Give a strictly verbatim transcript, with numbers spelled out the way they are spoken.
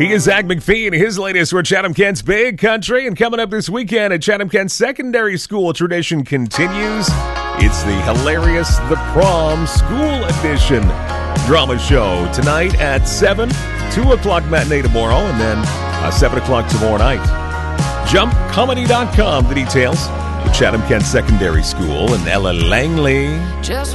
He is Zach McPhee, and his latest for Chatham-Kent's Big Country. And coming up this weekend at Chatham-Kent Secondary School, tradition continues. It's the hilarious The Prom School Edition drama show tonight at seven, two o'clock matinee tomorrow, and then uh, seven o'clock tomorrow night. jump comedy dot com, the details. The Chatham-Kent Secondary School in Ella Langley. Just